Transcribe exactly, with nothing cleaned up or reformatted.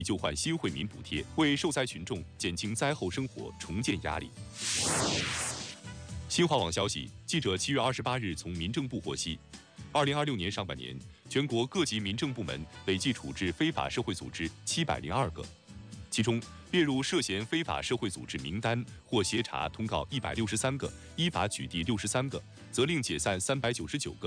救换新惠民补贴，为受灾群众减轻灾后生活重建压力。新华网消息，记者七月二十八日从民政部获悉，二零二六年上半年，全国各级民政部门累计处置非法社会组织七百零二个，其中列入涉嫌非法社会组织名单或协查通告一百六十三个，依法取缔六十三个，责令解散三百九十九个。